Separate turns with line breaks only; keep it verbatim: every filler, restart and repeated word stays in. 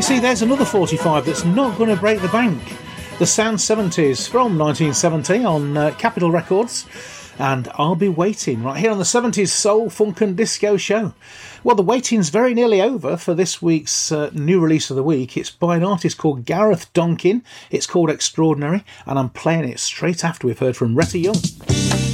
see, there's another forty-five that's not going to break the bank. The Sound seventies from nineteen seventy on uh, Capitol Records. And I'll Be Waiting, right here on the seventies Soul, Funk and Disco Show. Well, the waiting's very nearly over for this week's uh, new release of the week. It's by an artist called Gareth Donkin. It's called Extraordinary, and I'm playing it straight after we've heard from Retta Young.